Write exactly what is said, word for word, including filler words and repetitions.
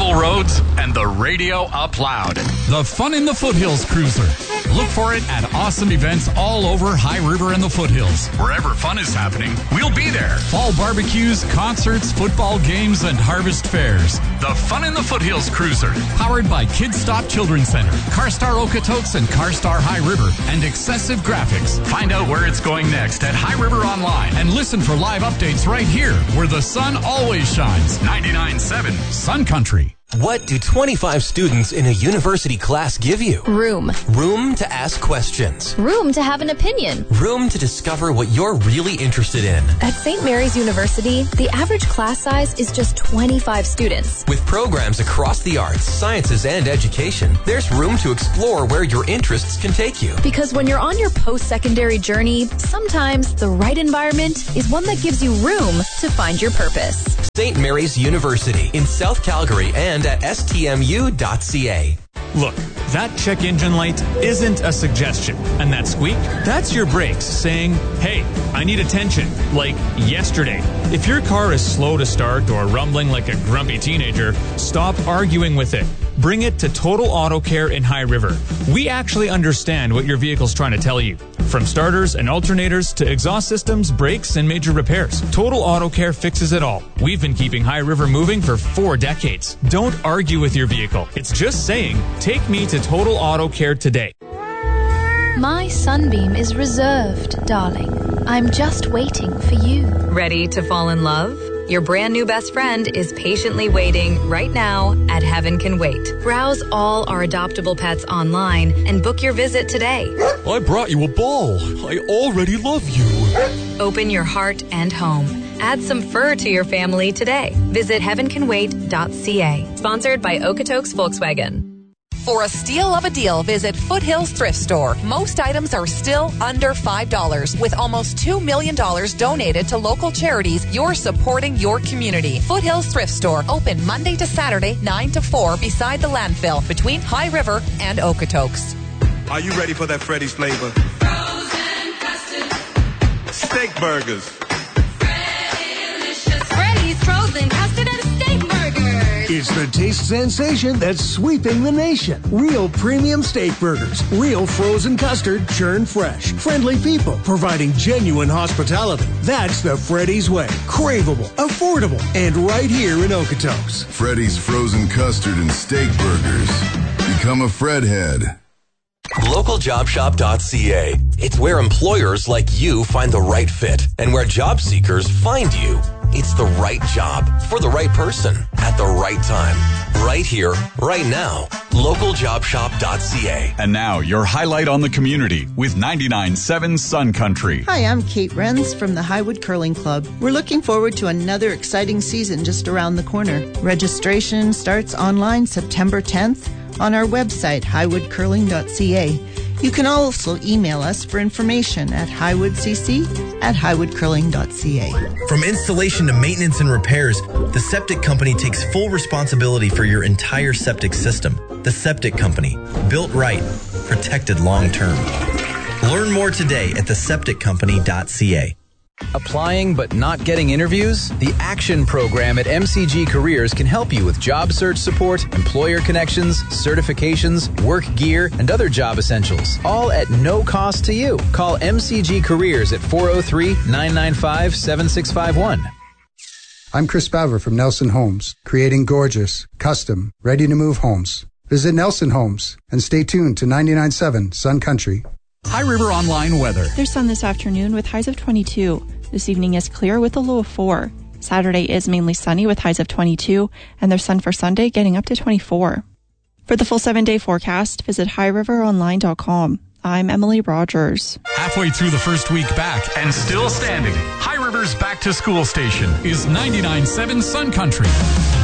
gravel roads, and the radio up loud. The Fun in the Foothills Cruiser. Look for it at awesome events all over High River and the Foothills. Wherever fun is happening, we'll be there. Fall barbecues, concerts, football games, and harvest fairs. The Fun in the Foothills Cruiser. Powered by Kids Stop Children's Center, CarStar Okotoks and CarStar High River, and Excessive Graphics. Find out where it's going next at High River Online and listen for live updates right here where the sun always shines. ninety-nine point seven Sun Country. What do twenty-five students in a university class give you? Room. Room to ask questions. Room to have an opinion. Room to discover what you're really interested in. At Saint Mary's University, the average class size is just twenty-five students. With programs across the arts, sciences, and education, there's room to explore where your interests can take you. Because when you're on your post-secondary journey, sometimes the right environment is one that gives you room to find your purpose. Saint Mary's University in South Calgary and at S T M U dot C A. Look, that check engine light isn't a suggestion. And that squeak, that's your brakes saying, hey, I need attention, like yesterday. If your car is slow to start or rumbling like a grumpy teenager, stop arguing with it. Bring it to Total Auto Care in High River. We actually understand what your vehicle's trying to tell you. From starters and alternators to exhaust systems, brakes, and major repairs, Total Auto Care fixes it all. We've been keeping High River moving for four decades. Don't argue with your vehicle. It's just saying, take me to Total Auto Care today. My sunbeam is reserved, darling. I'm just waiting for you. Ready to fall in love? Your brand new best friend is patiently waiting right now at Heaven Can Wait. Browse all our adoptable pets online and book your visit today. I brought you a ball. I already love you. Open your heart and home. Add some fur to your family today. Visit heaven can wait dot c a. Sponsored by Okotoks Volkswagen. For a steal of a deal, visit Foothills Thrift Store. Most items are still under five dollars. With almost two million dollars donated to local charities, you're supporting your community. Foothills Thrift Store, open Monday to Saturday, nine to four, beside the landfill between High River and Okotoks. Are you ready for that Freddy's flavor? Frozen custard. Steak burgers. Freddy-licious. Freddy's frozen custard and steak burgers. It's the taste sensation that's sweeping the nation. Real premium steak burgers. Real frozen custard, churned fresh. Friendly people providing genuine hospitality. That's the Freddy's way. Craveable, affordable, and right here in Okotoks. Freddy's frozen custard and steak burgers. Become a Fredhead. local job shop dot c a. It's where employers like you find the right fit and where job seekers find you. It's the right job for the right person at the right time. Right here, right now. local job shop dot c a. And now, your highlight on the community with ninety-nine point seven Sun Country. Hi, I'm Kate Renz from the Highwood Curling Club. We're looking forward to another exciting season just around the corner. Registration starts online September tenth on our website, highwood curling dot c a. You can also email us for information at highwoodcc at highwood curling dot c a. From installation to maintenance and repairs, the Septic Company takes full responsibility for your entire septic system. The Septic Company. Built right. Protected long term. Learn more today at the septic company dot c a. Applying but not getting interviews? The Action Program at M C G Careers can help you with job search support, employer connections, certifications, work gear, and other job essentials, all at no cost to you. Call M C G Careers at four oh three, nine nine five, seven six five one. I'm Chris Baver from Nelson Homes, creating gorgeous, custom, ready-to-move homes. Visit Nelson Homes and stay tuned to ninety-nine point seven Sun Country. High River Online weather. There's sun this afternoon with highs of twenty-two. This evening is clear with a low of four. Saturday is mainly sunny with highs of twenty-two, and there's sun for Sunday getting up to twenty-four. For the full seven-day forecast, visit high river online dot com. I'm Emily Rogers. Halfway through the first week back and still standing, High River's back to school station is ninety-nine point seven Sun Country.